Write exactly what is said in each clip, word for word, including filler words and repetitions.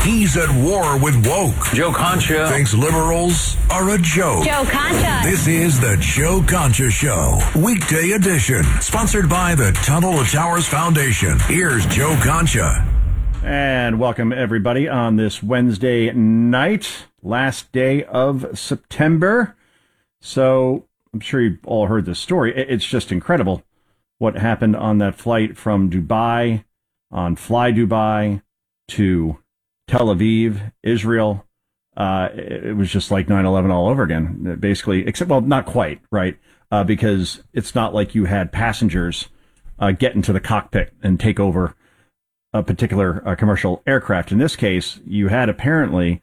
He's at war with woke. Joe Concha thinks liberals are a joke. Joe Concha. This is the Joe Concha Show, weekday edition, sponsored by the Tunnel to Towers Foundation. Here's Joe Concha. And welcome, everybody, on this Wednesday night, last day of September. So I'm sure you've all heard this story. It's just incredible what happened on that flight from Dubai, on Fly Dubai, to Tel Aviv, Israel. Uh, it was just like nine eleven all over again, basically, except, well, not quite, right? Uh, because it's not like you had passengers uh, get into the cockpit and take over a particular uh, commercial aircraft. In this case, you had apparently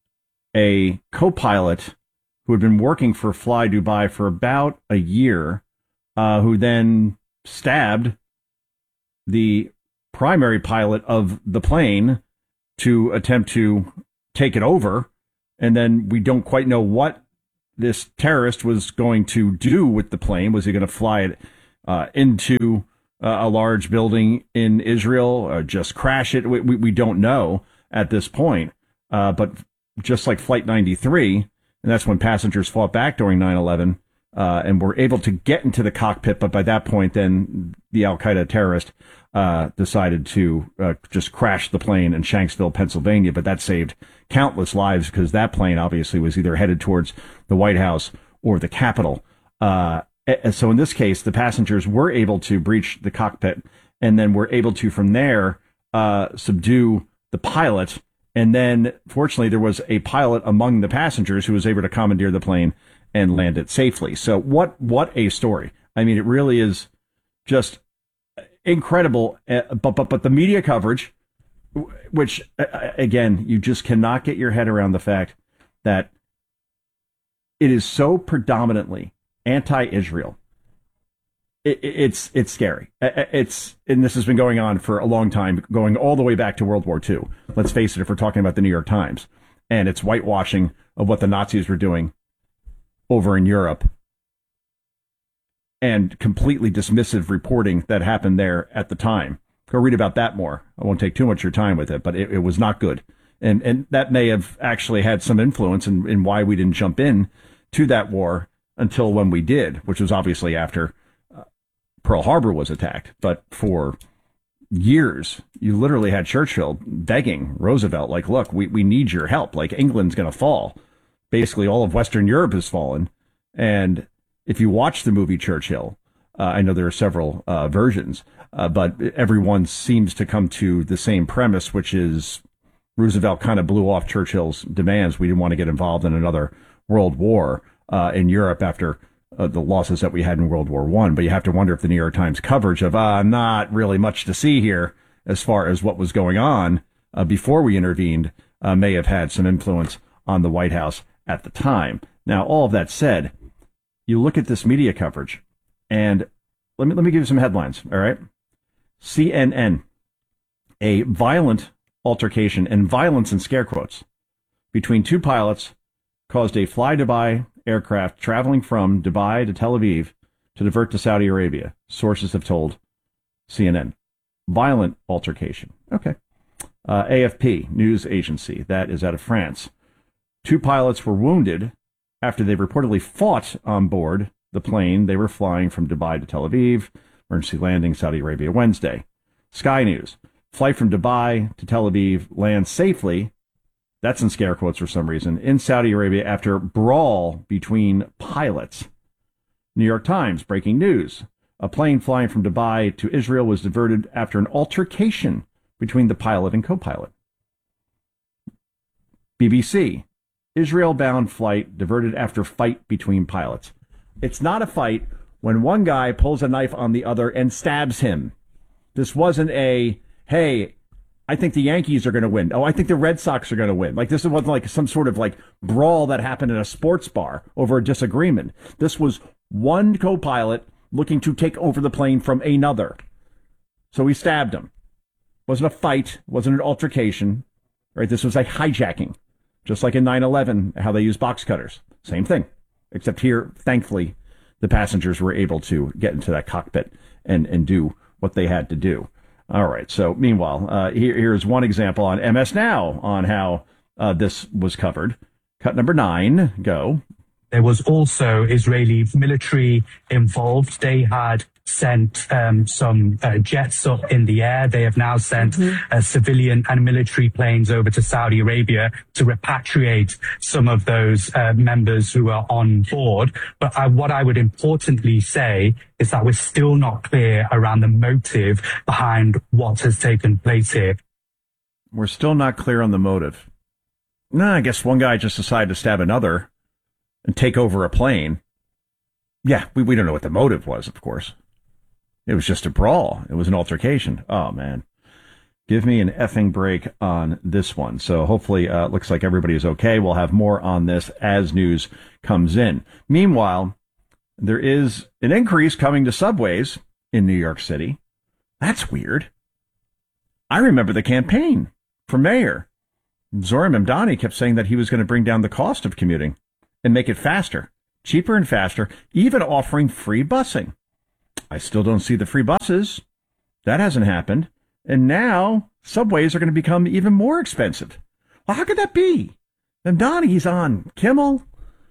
a co-pilot who had been working for Fly Dubai for about a year, uh, who then stabbed the primary pilot of the plane to attempt to take it over. And then we don't quite know what this terrorist was going to do with the plane. Was he going to fly it uh, into uh, a large building in Israel, or just crash it? We, we, we don't know at this point. Uh, but just like Flight ninety-three, and that's when passengers fought back during nine eleven, uh, and were able to get into the cockpit. But by that point, then the Al-Qaeda terrorist Uh, decided to uh, just crash the plane in Shanksville, Pennsylvania, but that saved countless lives because that plane obviously was either headed towards the White House or the Capitol. Uh, so in this case, the passengers were able to breach the cockpit and then were able to, from there, uh, subdue the pilot. And then, fortunately, there was a pilot among the passengers who was able to commandeer the plane and land it safely. So what what a story. I mean, it really is just incredible, uh, but, but but the media coverage, which, uh, again, you just cannot get your head around the fact that it is so predominantly anti-Israel. It, it's it's scary. It's and this has been going on for a long time, going all the way back to World War Two. Let's face it, if we're talking about the New York Times, and it's whitewashing of what the Nazis were doing over in Europe, and completely dismissive reporting that happened there at the time. Go read about that more. I won't take too much of your time with it, but it, it was not good. And and that may have actually had some influence in, in why we didn't jump in to that war until when we did, which was obviously after uh, Pearl Harbor was attacked. But for years, you literally had Churchill begging Roosevelt, like, look, we, we need your help. Like, England's going to fall. Basically, all of Western Europe has fallen. And if you watch the movie Churchill, uh, I know there are several uh, versions, uh, but everyone seems to come to the same premise, which is Roosevelt kind of blew off Churchill's demands. We didn't want to get involved in another world war uh, in Europe after uh, the losses that we had in World War One. But you have to wonder if the New York Times coverage of uh, not really much to see here as far as what was going on uh, before we intervened uh, may have had some influence on the White House at the time. Now, all of that said, you look at this media coverage, and let me let me give you some headlines, all right? C N N, a violent altercation, and violence in scare quotes, between two pilots caused a Fly Dubai aircraft traveling from Dubai to Tel Aviv to divert to Saudi Arabia. Sources have told C N N. Violent altercation. Okay. Uh, A F P, news agency, that is out of France. Two pilots were wounded after they reportedly fought on board the plane they were flying from Dubai to Tel Aviv. Emergency landing, Saudi Arabia, Wednesday. Sky News. Flight from Dubai to Tel Aviv lands safely, that's in scare quotes for some reason, in Saudi Arabia after brawl between pilots. New York Times, breaking news. A plane flying from Dubai to Israel was diverted after an altercation between the pilot and co-pilot. B B C. Israel-bound flight diverted after fight between pilots. It's not a fight when one guy pulls a knife on the other and stabs him. This wasn't a, hey, I think the Yankees are going to win. Oh, I think the Red Sox are going to win. Like, this wasn't like some sort of like brawl that happened in a sports bar over a disagreement. This was one co-pilot looking to take over the plane from another. So he stabbed him. It wasn't a fight. It wasn't an altercation. Right? This was a hijacking. Just like in nine eleven, how they use box cutters. Same thing. Except here, thankfully, the passengers were able to get into that cockpit and, and do what they had to do. All right. So meanwhile, uh, here, here's one example on M S Now on how uh, this was covered. Cut number nine. Go. There was also Israeli military involved. They had sent um, some uh, jets up in the air. They have now sent mm-hmm. uh, civilian and military planes over to Saudi Arabia to repatriate some of those uh, members who are on board. But uh, what I would importantly say is that we're still not clear around the motive behind what has taken place here. We're still not clear on the motive. No, I guess one guy just decided to stab another and take over a plane. Yeah, we, we don't know what the motive was, of course. It was just a brawl. It was an altercation. Oh, man. Give me an effing break on this one. So hopefully uh, it looks like everybody is okay. We'll have more on this as news comes in. Meanwhile, there is an increase coming to subways in New York City. That's weird. I remember the campaign for mayor. Zohran Mamdani kept saying that he was going to bring down the cost of commuting and make it faster, cheaper and faster, even offering free busing. I still don't see the free buses. That hasn't happened. And now subways are going to become even more expensive. Well, how could that be? Mamdani's on Kimmel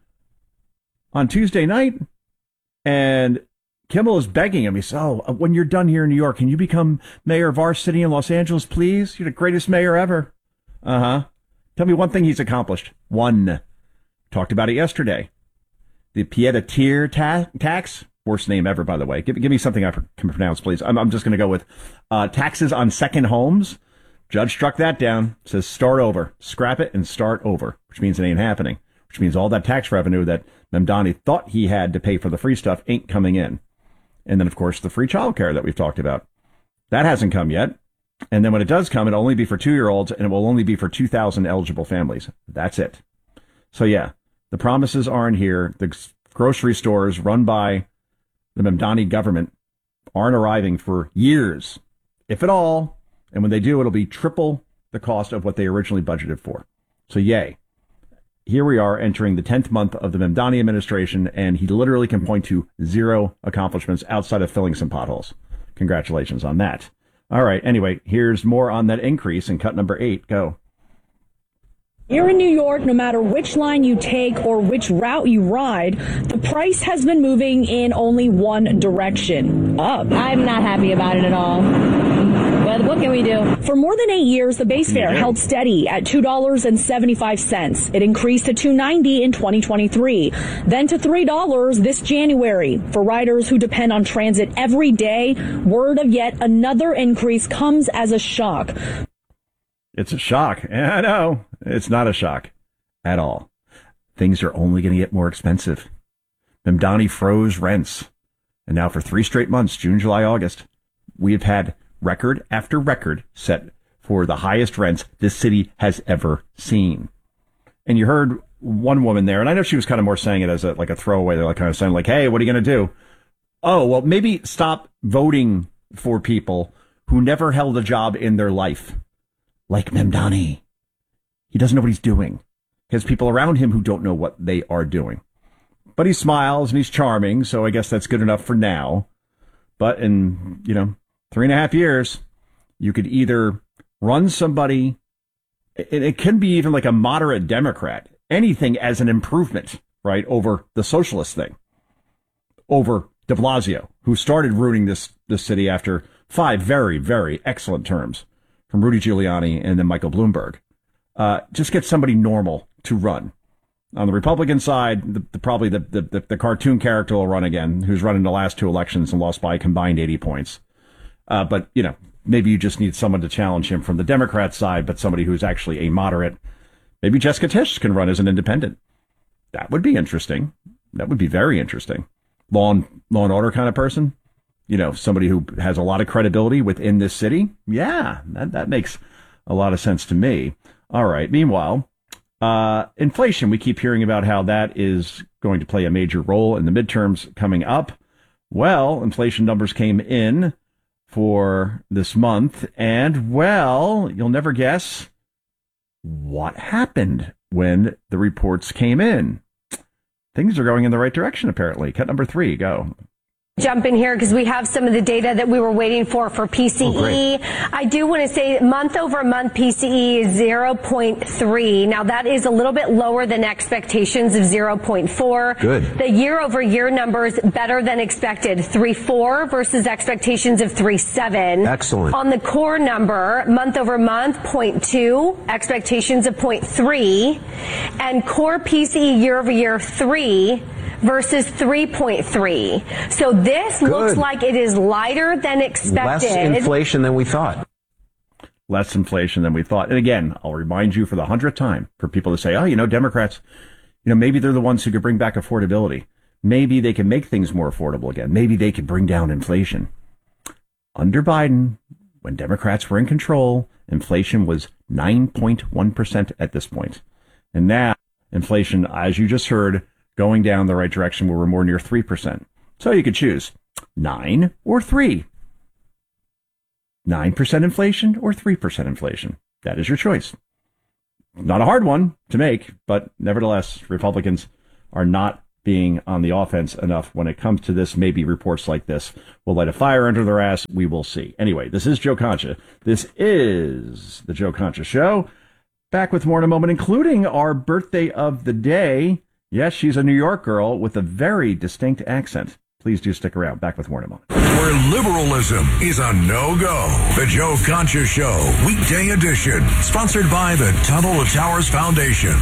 on Tuesday night, and Kimmel is begging him. He says, oh, when you're done here in New York, can you become mayor of our city in Los Angeles, please? You're the greatest mayor ever. Uh-huh. Tell me one thing he's accomplished. One. Talked about it yesterday. The pied-à-terre ta- tax, worst name ever, by the way. Give, give me something I can pronounce, please. I'm, I'm just going to go with uh, taxes on second homes. Judge struck that down. Says start over. Scrap it and start over, which means it ain't happening, which means all that tax revenue that Mamdani thought he had to pay for the free stuff ain't coming in. And then, of course, the free childcare that we've talked about. That hasn't come yet. And then when it does come, it'll only be for two-year-olds, and it will only be for two thousand eligible families. That's it. So, yeah. The promises aren't here. The grocery stores run by the Mamdani government aren't arriving for years, if at all. And when they do, it'll be triple the cost of what they originally budgeted for. So, yay. Here we are entering the tenth month of the Mamdani administration, and he literally can point to zero accomplishments outside of filling some potholes. Congratulations on that. All right. Anyway, here's more on that increase in cut number eight. Go. Here in New York, no matter which line you take or which route you ride, the price has been moving in only one direction, up. I'm not happy about it at all. But what can we do? For more than eight years, the base fare held steady at two dollars and seventy-five cents. It increased to two dollars and ninety cents in twenty twenty-three, then to three dollars this January. For riders who depend on transit every day, word of yet another increase comes as a shock. It's a shock. Yeah, I know. It's not a shock at all. Things are only going to get more expensive. Mamdani froze rents. And now for three straight months, June, July, August, we have had record after record set for the highest rents this city has ever seen. And you heard one woman there, and I know she was kind of more saying it as a, like a throwaway. They're like kind of saying like, hey, what are you going to do? Oh, well, maybe stop voting for people who never held a job in their life. Like Mamdani. He doesn't know what he's doing. He has people around him who don't know what they are doing. But he smiles and he's charming, so I guess that's good enough for now. But in, you know, three and a half years, you could either run somebody, and it can be even like a moderate Democrat, anything as an improvement, right, over the socialist thing, over de Blasio, who started ruining this, this city after five very, very excellent terms from Rudy Giuliani and then Michael Bloomberg. Uh, just get somebody normal to run. On the Republican side, the, the, probably the, the, the cartoon character will run again, who's run in the last two elections and lost by a combined eighty points. Uh, but, you know, maybe you just need someone to challenge him from the Democrat side, but somebody who's actually a moderate. Maybe Jessica Tisch can run as an independent. That would be interesting. That would be very interesting. Law and, law and order kind of person. You know, somebody who has a lot of credibility within this city. Yeah, that, that makes a lot of sense to me. All right. Meanwhile, uh, inflation, we keep hearing about how that is going to play a major role in the midterms coming up. Well, inflation numbers came in for this month, and, well, you'll never guess what happened when the reports came in. Things are going in the right direction, apparently. Cut number three, go. Jump in here because we have some of the data that we were waiting for for P C E. Oh, I do want to say month over month P C E is zero point three. Now that is a little bit lower than expectations of zero point four. Good. The year over year numbers better than expected, three point four versus expectations of three point seven. Excellent. On the core number, month over month, zero point two, expectations of zero point three, and core P C E year over year three versus three point three. So this Good. looks like it is lighter than expected. Less inflation than we thought. Less inflation than we thought. And again, I'll remind you for the hundredth time for people to say, oh, you know, Democrats, you know, maybe they're the ones who could bring back affordability. Maybe they can make things more affordable again. Maybe they could bring down inflation. Under Biden, when Democrats were in control, inflation was nine point one percent at this point. And now inflation, as you just heard, going down the right direction where we're more near three percent. So you could choose nine or three. nine percent inflation or three percent inflation. That is your choice. Not a hard one to make, but nevertheless, Republicans are not being on the offense enough when it comes to this. Maybe reports like this will light a fire under their ass. We will see. Anyway, this is Joe Concha. This is the Joe Concha Show. Back with more in a moment, including our birthday of the day. Yes, she's a New York girl with a very distinct accent. Please do stick around. Back with more in a moment. Where liberalism is a no-go. The Joe Concha Show, weekday edition. Sponsored by the Tunnel to Towers Foundation.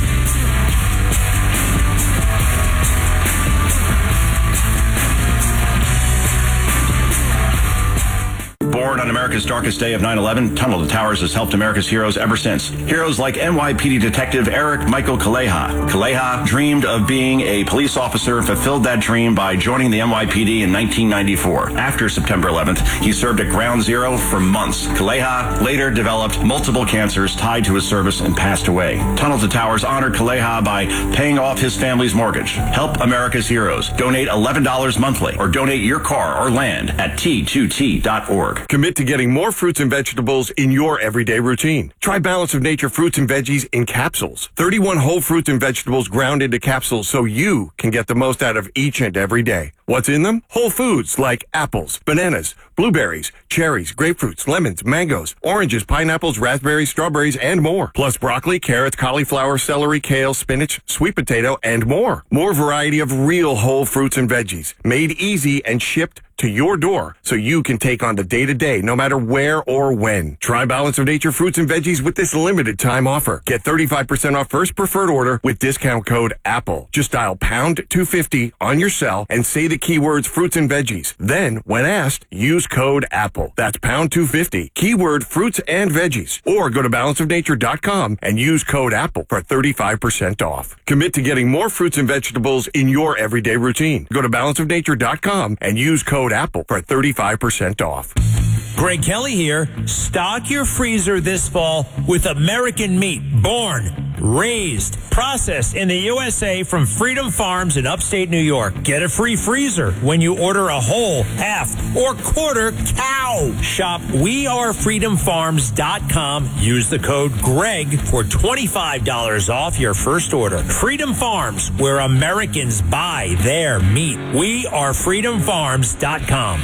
Born on America's darkest day of nine eleven, Tunnel to Towers has helped America's heroes ever since. Heroes like N Y P D Detective Eric Michael Kaleha. Kaleha dreamed of being a police officer, fulfilled that dream by joining the N Y P D in nineteen ninety-four. After September eleventh, he served at Ground Zero for months. Kaleha later developed multiple cancers tied to his service and passed away. Tunnel to Towers honored Kaleha by paying off his family's mortgage. Help America's heroes. Donate eleven dollars monthly or donate your car or land at T two T dot org. Commit to getting more fruits and vegetables in your everyday routine. Try Balance of Nature fruits and veggies in capsules. thirty-one whole fruits and vegetables ground into capsules so you can get the most out of each and every day. What's in them? Whole foods like apples, bananas, blueberries, cherries, grapefruits, lemons, mangoes, oranges, pineapples, raspberries, strawberries, and more. Plus broccoli, carrots, cauliflower, celery, kale, spinach, sweet potato, and more. More variety of real whole fruits and veggies. Made easy and shipped to your door so you can take on the day-to-day no matter where or when. Try Balance of Nature fruits and veggies with this limited time offer. Get thirty-five percent off first preferred order with discount code APPLE. Just dial pound two fifty on your cell and say the keywords fruits and veggies. Then, when asked, use code APPLE. That's pound two fifty, keyword fruits and veggies. Or go to balance of nature dot com and use code APPLE for thirty-five percent off. Commit to getting more fruits and vegetables in your everyday routine. Go to balance of nature dot com and use code APPLE for thirty-five percent off. Greg Kelly here. Stock your freezer this fall with American meat, born, raised, processed in the U S A from Freedom Farms in upstate New York. Get a free freezer when you order a whole, half, or quarter cow. Shop we are freedom farms dot com. Use the code GREG for twenty-five dollars off your first order. Freedom Farms, where Americans buy their meat. we are freedom farms dot com.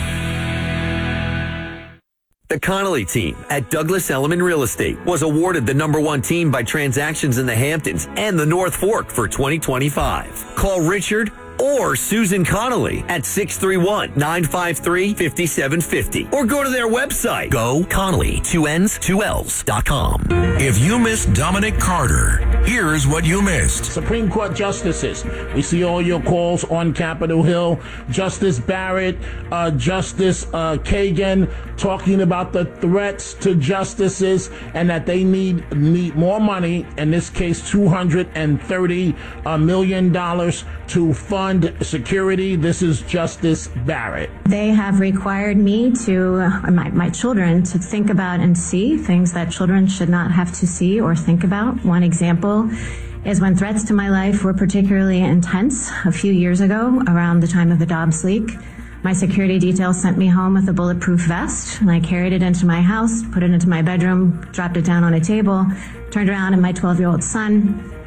The Connolly team at Douglas Elliman Real Estate was awarded the number one team by transactions in the Hamptons and the North Fork for twenty twenty-five. Call Richard or Susan Connolly at six three one, nine five three, five seven five zero or go to their website, go Connolly, two N's, two L's dot com. If you missed Dominic Carter, here's what you missed. Supreme Court justices, we see all your calls on Capitol Hill. Justice Barrett, uh, Justice uh, Kagan talking about the threats to justices and that they need need more money, in this case two hundred thirty million dollars to fund security. This is Justice Barrett. They have required me to, uh, my, my children, to think about and see things that children should not have to see or think about. One example is when threats to my life were particularly intense a few years ago around the time of the Dobbs leak. My security detail sent me home with a bulletproof vest, and I carried it into my house, put it into my bedroom, dropped it down on a table, turned around, and my twelve-year-old son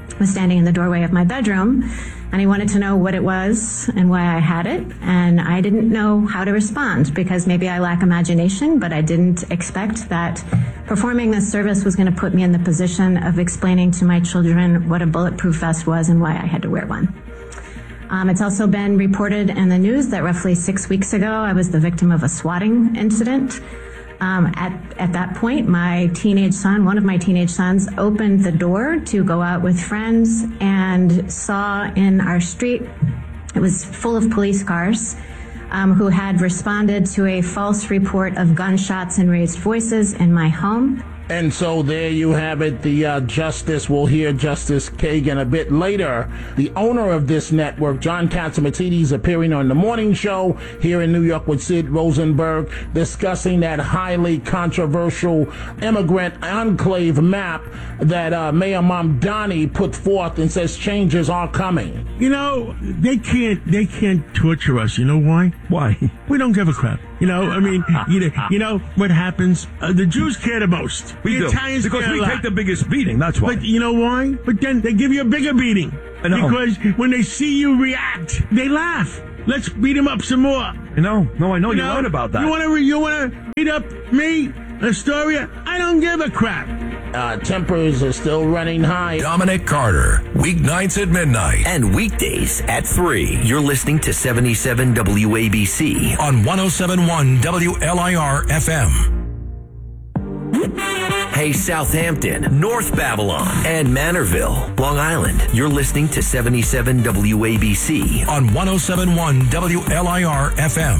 was standing in the doorway of my bedroom, and he wanted to know what it was and why I had it. And I didn't know how to respond because maybe I lack imagination, but I didn't expect that performing this service was going to put me in the position of explaining to my children what a bulletproof vest was and why I had to wear one. Um, it's also been reported in the news that roughly six weeks ago, I was the victim of a swatting incident. Um, at, at that point, my teenage son, one of my teenage sons, opened the door to go out with friends and saw in our street, it was full of police cars, um, who had responded to a false report of gunshots and raised voices in my home. And so there you have it. The uh, Justice, we'll hear Justice Kagan a bit later. The owner of this network, John Catsimatidis, appearing on The Morning Show here in New York with Sid Rosenberg, discussing that highly controversial immigrant enclave map that uh, Mayor Mamdani put forth and says changes are coming. You know, they can't they can't torture us. You know why? Why? We don't give a crap. You know, I mean, you know, you know what happens? Uh, the Jews care the most. We the do. Italians because care we a lot. take the biggest beating, that's why. But you know why? But then they give you a bigger beating. I know. Because when they see you react, they laugh. Let's beat them up some more. You know? No, I know. You You're know? right about that. You want to re- you want to beat up me, Astoria? I don't give a crap. Uh, tempers are still running high. Dominic Carter, weeknights at midnight. And weekdays at three. You're listening to seventy-seven W A B C. On one oh seven point one W L I R F M. Hey, Southampton, North Babylon, and Manorville, Long Island. You're listening to seventy-seven W A B C. On one oh seven point one W L I R F M.